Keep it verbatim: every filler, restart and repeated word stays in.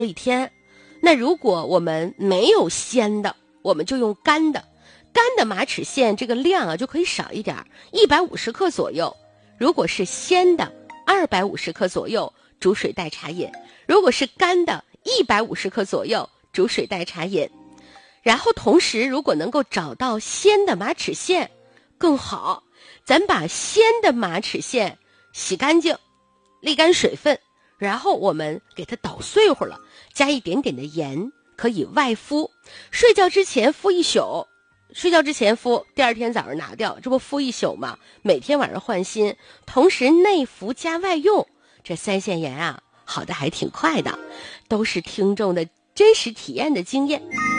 一天。那如果我们没有鲜的，我们就用干的，干的马齿苋这个量啊就可以少一点，一百五十克左右。如果是鲜的，二百五十克左右，煮水代茶饮。如果是干的，一百五十克左右，煮水代茶饮。然后同时如果能够找到鲜的马齿苋更好，咱把鲜的马齿苋洗干净，沥干水分，然后我们给它捣碎乎了，加一点点的盐，可以外敷。睡觉之前敷一宿，睡觉之前敷，第二天早上拿掉，这不敷一宿吗？每天晚上换新，同时内服加外用，这腮腺炎啊好的还挺快的，都是听众的真实体验的经验。